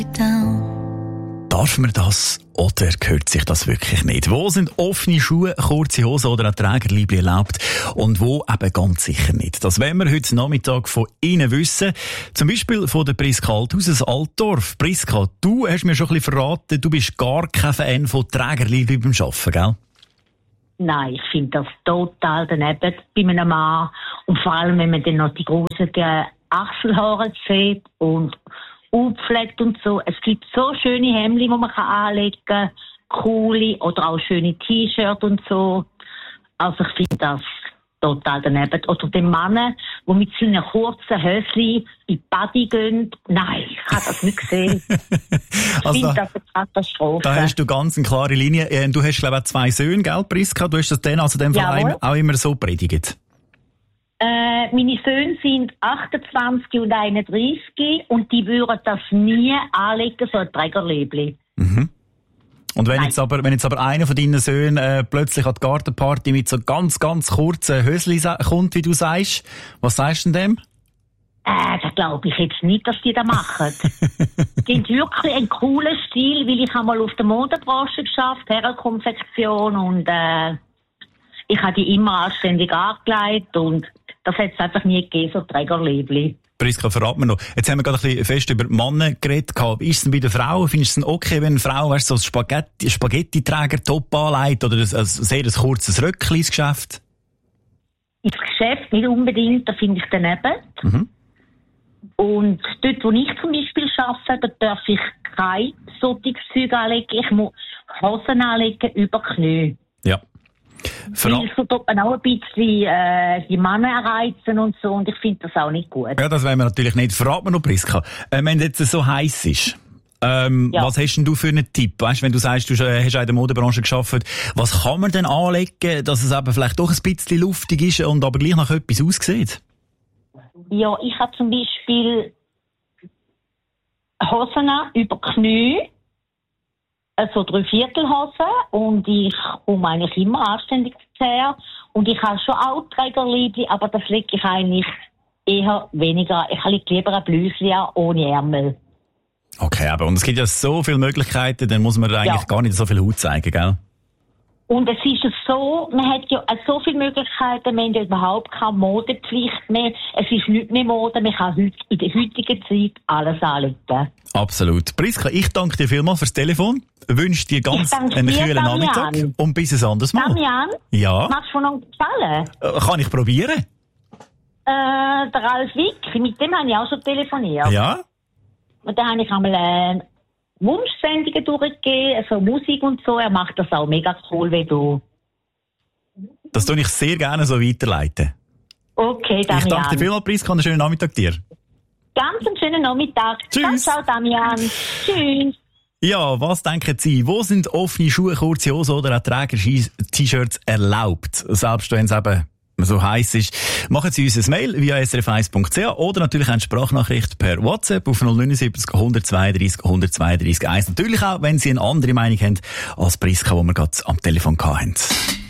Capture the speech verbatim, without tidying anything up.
Darf man das oder gehört sich das wirklich nicht? Wo sind offene Schuhe, kurze Hosen oder ein Trägerliebli erlaubt und wo eben ganz sicher nicht? Das werden wir heute Nachmittag von Ihnen wissen. Zum Beispiel von der Priska Althaus aus Altdorf. Priska, du hast mir schon ein bisschen verraten, du bist gar kein Fan von Trägerliebli beim Arbeiten, gell? Nein, ich finde das total daneben bei einem Mann. Und vor allem, wenn man dann noch die grossen Achselhaare sieht und aufpflegt und so. Es gibt so schöne Hemden, die man anlegen kann, coole oder auch schöne T-Shirts und so. Also ich finde das total daneben. Oder den Mann, der mit seinen kurzen Höschen in die Body gehen. Nein, ich habe das nicht gesehen. Ich also finde das eine Katastrophe. Da hast du ganz eine klare Linie. Du hast, glaube ich, auch zwei Söhne, gell, Priska? Du hast das dann also dem Fall auch immer so predigt. Äh, meine Söhne sind achtundzwanzig und einunddreißig und die würden das nie anlegen, so ein Trägerliebli. Mhm. Und wenn jetzt, aber, wenn jetzt aber einer von deinen Söhnen äh, plötzlich an die Gartenparty mit so ganz, ganz kurzen Hösli kommt, wie du sagst, was sagst du denn dem? Äh, das glaube ich jetzt nicht, dass die das machen. Die haben wirklich einen coolen Stil, weil ich einmal auf der Modebranche geschafft, Herrenkonfektion und äh, ich habe die immer anständig angelegt und das hat es einfach nie gegeben, so Trägerliebli. Priska, verrat mir noch. Jetzt haben wir gerade ein bisschen fest über Männer geredet. Ist es denn bei den Frauen? Findest du es okay, wenn eine Frau weißt, so ein Spaghetti, Spaghetti-Träger-Top anlegt oder ein, ein sehr ein kurzes Röckchen ins Geschäft? Ins Geschäft nicht unbedingt, da finde ich daneben. Mhm. Und dort, wo ich zum Beispiel arbeite, da darf ich kein solches Zeug anlegen. Ich muss Hosen anlegen über Knie. Ja. Weil so tut man auch ein bisschen äh, die Männer reizen und so und ich finde das auch nicht gut. Ja, das wollen wir natürlich nicht. Verrat mir noch, Priska. Äh, wenn es jetzt so heiß ist, ähm, ja. was hast denn du für einen Tipp? Weißt, wenn du sagst, du hast auch in der Modebranche gearbeitet, was kann man denn anlegen, dass es eben vielleicht doch ein bisschen luftig ist und aber gleich nach etwas aussieht? Ja, ich habe zum Beispiel Hosen über Knie, so Dreiviertelhosen und ich komme eigentlich immer anständig her und ich habe schon auch Trägerliebli, aber das lege ich eigentlich eher weniger. Ich lege lieber ein Blüschen ohne Ärmel. Okay, aber und es gibt ja so viele Möglichkeiten, dann muss man eigentlich ja. gar nicht so viel Haut zeigen, gell? Und es ist so, man hat ja so viele Möglichkeiten, man hat ja überhaupt keine Modepflicht mehr. Es ist nicht mehr Mode, man kann in der heutigen Zeit alles anlegen. Absolut. Priska, ich danke dir vielmals fürs Telefon, wünsche dir ganz einen dir, kühlen Damian. Nachmittag und bis ein anderes Mal. Damian, ja? machst du von uns gefallen? Äh, kann ich probieren? Äh, der Ralf Wick, mit dem habe ich auch schon telefoniert. Ja? Und da habe ich einmal äh, Wunschsendungen durchgegeben, also Musik und so. Er macht das auch mega cool, wie du. Das tue ich sehr gerne so weiterleiten. Okay, Damian. Ich danke dir vielmals, Priska, und einen schönen Nachmittag dir. Ganz einen schönen Nachmittag. Tschüss. Ciao, Damian. Tschüss. Ja, was denken Sie? Wo sind offene Schuhe, kurze Hosen oder auch Träger-T-Shirts erlaubt? Selbst wenn es eben so heiß ist. Machen Sie uns ein Mail via s r f eins punkt c h oder natürlich eine Sprachnachricht per WhatsApp auf null neun sieben null eins zwei drei null zwei drei eins. Natürlich auch, wenn Sie eine andere Meinung haben als Priska, die wir gerade am Telefon hatten.